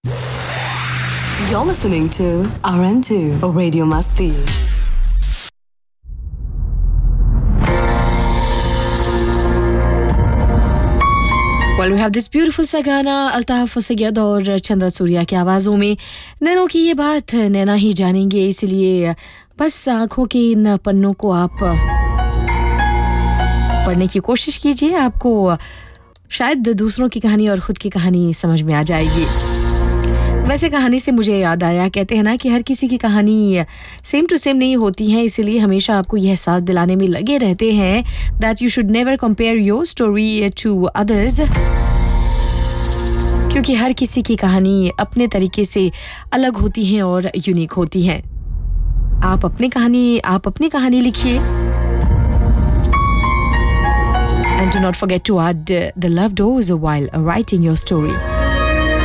You're listening to RM2 Radio Masti. Well, we have this beautiful सा गाना अल्ताफ सैयद और चंद्रा सूर्या की आवाज़ों में नैनों की ये बात नैना ही जानेंगे इसलिए बस आँखों के इन पन्नों को आप पढ़ने की कोशिश कीजिए आपको शायद दूसरों की कहानी और खुद की कहानी समझ में आ जाएगी वैसे कहानी से मुझे याद आया कहते हैं ना कि हर किसी की कहानी सेम टू सेम नहीं होती है इसलिए हमेशा आपको यह एहसास दिलाने में लगे रहते हैं that you should never compare your story to others क्योंकि हर किसी की कहानी अपने तरीके से अलग होती है और यूनिक होती है आप अपनी कहानी लिखिए and do not forget to add the love dose while writing your story